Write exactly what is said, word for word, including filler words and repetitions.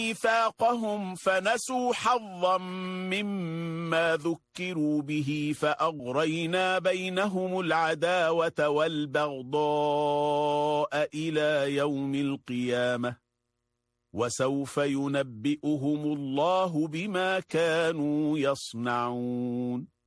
ميثاقهم فنسوا حظا مما ذكروا به فأغرينا بينهم العداوة والبغضاء إلى يوم القيامة وسوف ينبئهم الله بما كانوا يصنعون